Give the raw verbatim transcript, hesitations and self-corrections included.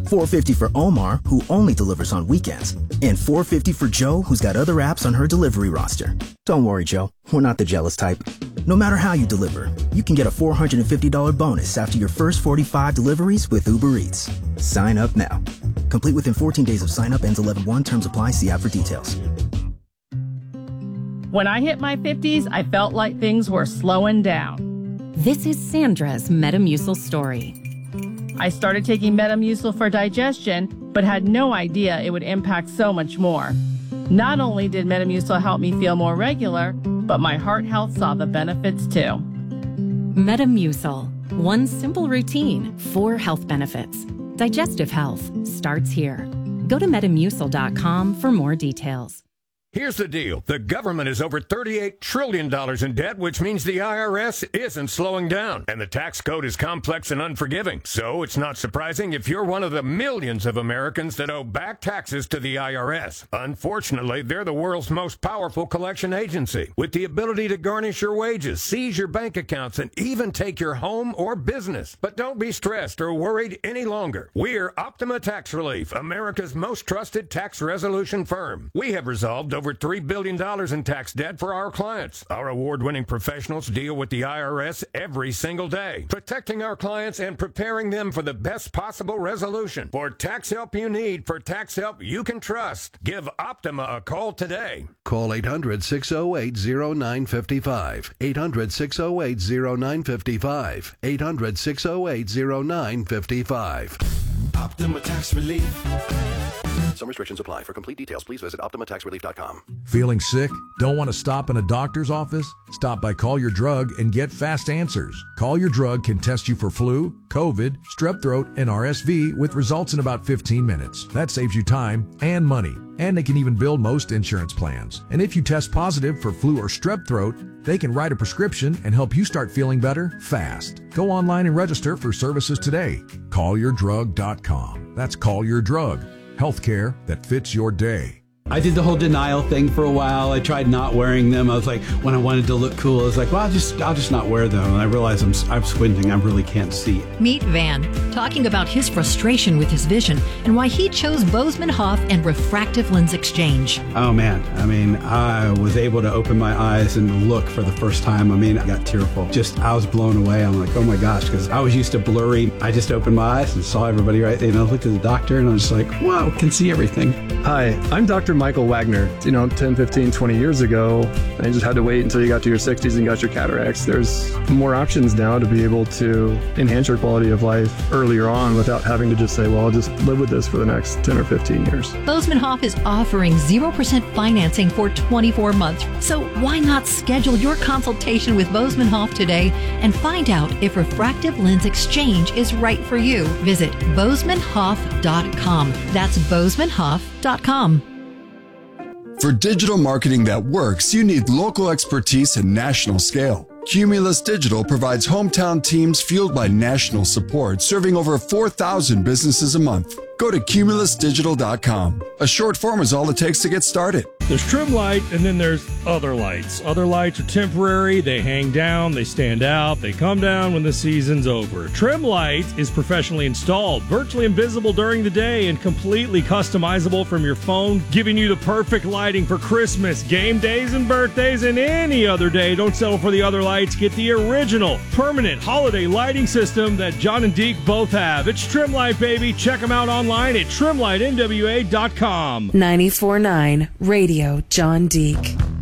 four hundred fifty dollars for Omar, who only delivers on weekends. And four hundred fifty dollars for Joe, who's got other apps on her delivery roster. Don't worry, Joe. We're not the jealous type. No matter how you deliver, you can get a four hundred fifty dollars bonus after your first forty-five deliveries with Uber Eats. Sign up now. Complete within fourteen days of sign up, ends eleven one. Terms apply. See app for details. When I hit my fifties, I felt like things were slowing down. This is Sandra's Metamucil story. I started taking Metamucil for digestion, but had no idea it would impact so much more. Not only did Metamucil help me feel more regular, but my heart health saw the benefits too. Metamucil. One simple routine, four health benefits. Digestive health starts here. Go to metamucil dot com for more details. Here's the deal. The government is over thirty-eight trillion dollars in debt, which means the I R S isn't slowing down. And the tax code is complex and unforgiving. So it's not surprising if you're one of the millions of Americans that owe back taxes to the I R S. Unfortunately, they're the world's most powerful collection agency, with the ability to garnish your wages, seize your bank accounts, and even take your home or business. But don't be stressed or worried any longer. We're Optima Tax Relief, America's most trusted tax resolution firm. We have resolved over three billion dollars in tax debt for our clients. Our award-winning professionals deal with the I R S every single day, protecting our clients and preparing them for the best possible resolution. For tax help you need, for tax help you can trust, give Optima a call today. Call eight hundred, six oh eight, oh nine five five. eight hundred, six oh eight, oh nine five five. eight hundred, six oh eight, oh nine five five. Optima Tax Relief. Some restrictions apply. For complete details, please visit optima tax relief dot com. Feeling sick? Don't want to stop in a doctor's office? Stop by Call Your Drug and get fast answers. Call Your Drug can test you for flu, COVID, strep throat, and R S V with results in about fifteen minutes. That saves you time and money. And they can even bill most insurance plans. And if you test positive for flu or strep throat, they can write a prescription and help you start feeling better fast. Go online and register for services today. call your drug dot com. That's Call Your Drug. Healthcare that fits your day. I did the whole denial thing for a while. I tried not wearing them. I was like, when I wanted to look cool, I was like, well, I'll just, I'll just not wear them. And I realized I'm, I'm squinting. I really can't see. Meet Van, talking about his frustration with his vision and why he chose Bozeman Hoff and refractive lens exchange. Oh man, I mean, I was able to open my eyes and look for the first time. I mean, I got tearful. Just, I was blown away. I'm like, oh my gosh, because I was used to blurry. I just opened my eyes and saw everybody right there. And I looked at the doctor and I was like, wow, can see everything. Hi, I'm Doctor Michael Wagner. You know, ten, fifteen, twenty years ago, and you just had to wait until you got to your sixties and got your cataracts. There's more options now to be able to enhance your quality of life earlier on without having to just say, well, I'll just live with this for the next ten or fifteen years. Bozeman Hoff is offering zero percent financing for twenty-four months. So why not schedule your consultation with Bozeman Hoff today and find out if refractive lens exchange is right for you? Visit bozeman hoff dot com. That's bozeman hoff dot com. For digital marketing that works, you need local expertise and national scale. Cumulus Digital provides hometown teams fueled by national support, serving over four thousand businesses a month. Go to cumulus digital dot com. A short form is all it takes to get started. There's trim light, and then there's other lights. Other lights are temporary. They hang down, they stand out, they come down when the season's over. Trim light is professionally installed, virtually invisible during the day, and completely customizable from your phone, giving you the perfect lighting for Christmas, game days, and birthdays, and any other day. Don't settle for the other lights. Get the original, permanent holiday lighting system that John and Deke both have. It's Trim Light, baby. Check them out online at trim light n w a dot com. ninety-four point nine Radio John Deke.